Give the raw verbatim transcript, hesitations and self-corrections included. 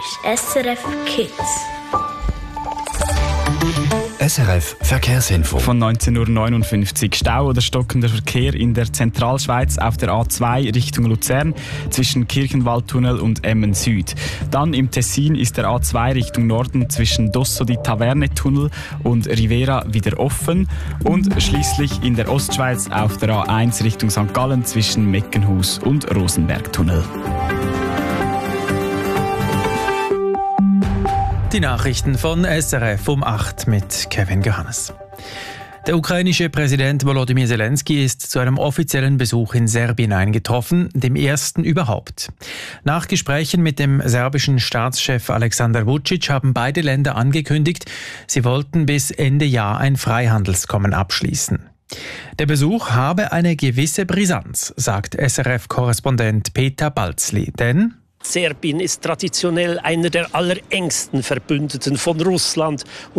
ist S R F Kids. S R F Verkehrsinfo. Von neunzehn Uhr neunundfünfzig. Stau oder stockender Verkehr in der Zentralschweiz auf der A zwei Richtung Luzern zwischen Kirchenwaldtunnel und Emmen Süd. Dann im Tessin ist der A zwei Richtung Norden zwischen Dosso di Taverne-Tunnel und Rivera wieder offen. Und schließlich in der Ostschweiz auf der A eins Richtung Sankt Gallen zwischen Meckenhus und Rosenbergtunnel. Die Nachrichten von S R F um acht mit Kevin Johannes. Der ukrainische Präsident Volodymyr Zelensky ist zu einem offiziellen Besuch in Serbien eingetroffen, dem ersten überhaupt. Nach Gesprächen mit dem serbischen Staatschef Aleksandar Vučić haben beide Länder angekündigt, sie wollten bis Ende Jahr ein Freihandelsabkommen abschließen. Der Besuch habe eine gewisse Brisanz, sagt S R F-Korrespondent Peter Balzli, denn Serbien ist traditionell einer der allerengsten Verbündeten von Russland.